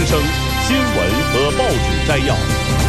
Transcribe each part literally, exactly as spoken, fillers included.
之声新闻和报纸摘要。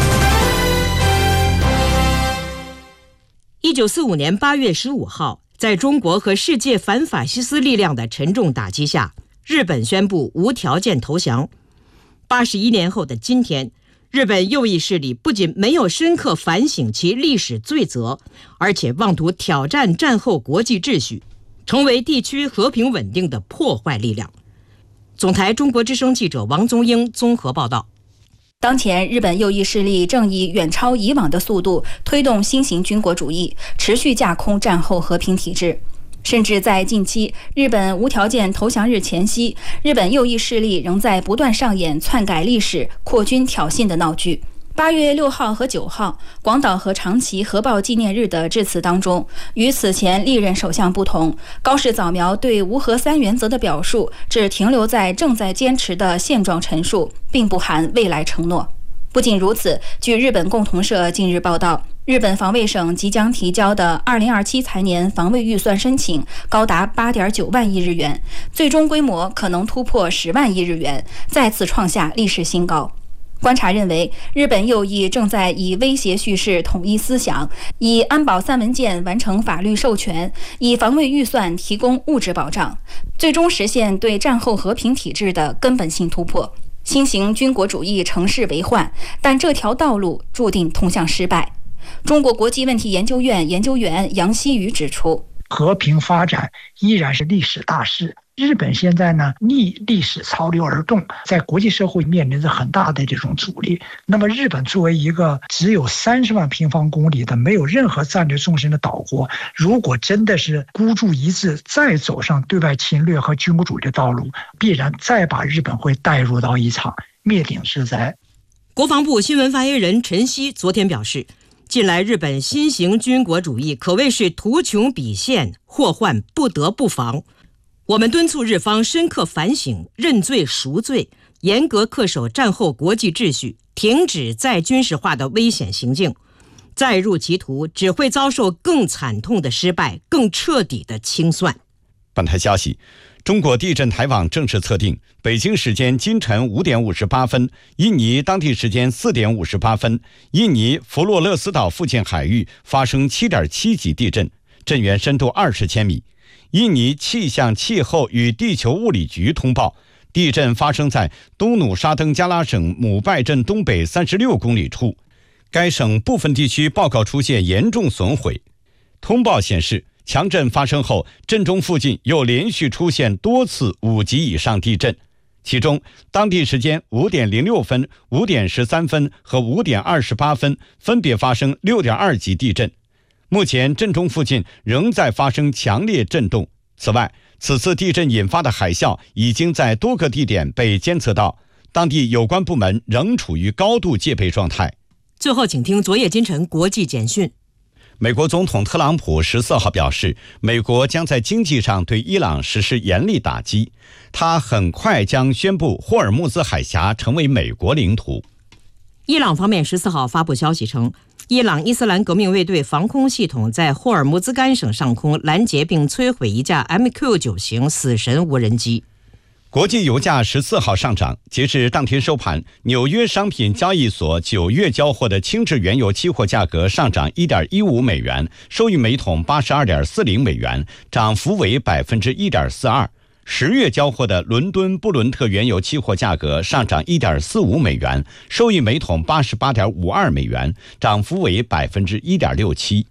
一九四五年八月十五号，在中国和世界反法西斯力量的沉重打击下，日本宣布无条件投降。八十一年后的今天，日本右翼势力不仅没有深刻反省其历史罪责，而且妄图挑战战后国际秩序，成为地区和平稳定的破坏力量。总台中国之声记者王宗英综合报道。 当前，日本右翼势力正以远超以往的速度推动新型军国主义，持续架空战后和平体制。甚至在近期日本无条件投降日前夕，日本右翼势力仍在不断上演篡改历史、扩军挑衅的闹剧。八月六号和九号，广岛和长崎核爆纪念日的致辞当中，与此前历任首相不同，高市早苗对无核三原则的表述只停留在正在坚持的现状陈述，并不含未来承诺。不仅如此，据日本共同社近日报道，日本防卫省即将提交的二零二七财年防卫预算申请高达 八点九万亿日元，最终规模可能突破十万亿日元，再次创下历史新高。观察认为，日本右翼正在以威胁叙事统一思想，以安保三文件完成法律授权，以防卫预算提供物质保障，最终实现对战后和平体制的根本性突破。新型军国主义乘势为患，但这条道路注定通向失败。中国国际问题研究院研究员杨希宇指出， 和平发展依然是历史大势。日本现在呢逆历史潮流而动，在国际社会面临着很大的这种阻力。那么日本作为一个只有三十万平方公里的没有任何战略纵深的岛国，如果真的是孤注一掷，再走上对外侵略和军国主义的道路，必然再把日本会带入到一场灭顶之灾。 国防部新闻发言人陈希昨天表示，近来日本新型军国主义可谓是图穷匕现，祸患不得不防。我们敦促日方深刻反省，认罪赎罪，严格恪守战后国际秩序，停止再军事化的危险行径。再入歧途，只会遭受更惨痛的失败，更彻底的清算。 本台消息，中国地震台网正式测定，北京时间今晨五点五十八分，印尼当地时间四点五十八分，印尼弗洛勒斯岛附近海域发生 七点七 级地震，震源深度二十千米。印尼气象气候与地球物理局通报，地震发生在东努沙登加拉省姆拜镇东北三十六公里处，该省部分地区报告出现严重损毁。通报显示，强震发生后，震中附近又连续出现多次五级以上地震，其中当地时间五点零六分、五点十三分和五点二十八分分别发生 六点二 级地震。目前震中附近仍在发生强烈震动。此外，此次地震引发的海啸已经在多个地点被监测到，当地有关部门仍处于高度戒备状态。 最后，请听昨夜今晨国际简讯。 美国总统特朗普十四号表示，美国将在经济上对伊朗实施严厉打击，他很快将宣布霍尔木兹海峡成为美国领土。 伊朗方面十四号发布消息称，伊朗伊斯兰革命卫队防空系统在霍尔木兹干省上空拦截并摧毁一架 M Q 九 型死神无人机。 国际油价十四号上涨，截至当天收盘，纽约商品交易所九月交货的轻质原油期货价格上涨 一点一五美元，收于每桶 八十二点四零美元，涨幅为 百分之一点四二。十月交货的伦敦布伦特原油期货价格上涨 一点四五美元，收益每桶 八十八点五二美元，涨幅为 百分之一点六七。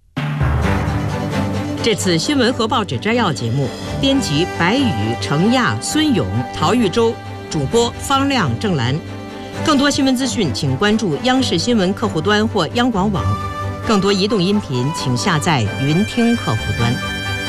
这次新闻和报纸摘要节目，编辑白宇、程亚、孙勇、陶玉洲，主播方亮、郑兰。更多新闻资讯，请关注央视新闻客户端或央广网。更多移动音频，请下载云听客户端。